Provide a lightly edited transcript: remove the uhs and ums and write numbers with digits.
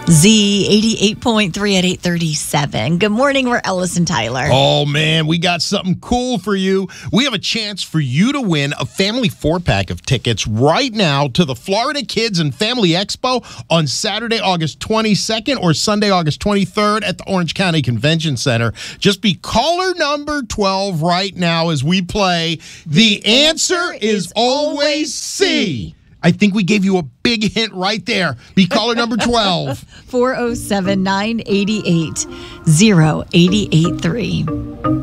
Z 88.3 at 8:37. Good morning, we're Ellis and Tyler. Oh, man, we got something cool for you. We have a chance for you to win a family 4-pack of tickets right now to the Florida Kids and Family Expo on Saturday, August 22nd or Sunday, August 23rd at the Orange County Convention Center. Just be caller number 12 right now as we play The Answer is Always C. I think we gave you a big hint right there. Be caller number 12. 407-988-0883.